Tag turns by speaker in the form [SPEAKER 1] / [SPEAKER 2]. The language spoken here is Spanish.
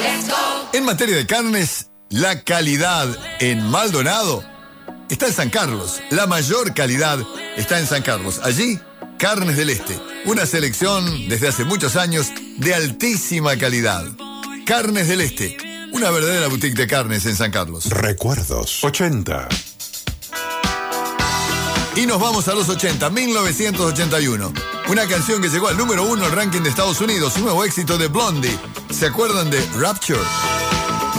[SPEAKER 1] En materia de carnes, la calidad en Maldonado está en San Carlos. La mayor calidad está en San Carlos. Allí, Carnes del Este. Una selección desde hace muchos años de altísima calidad. Carnes del Este. Una verdadera boutique de carnes en San Carlos.
[SPEAKER 2] Recuerdos 80.
[SPEAKER 1] Y nos vamos a los 80, 1981. Una canción que llegó al número 1 al ranking de Estados Unidos. Un nuevo éxito de Blondie. ¿Se acuerdan de Rapture?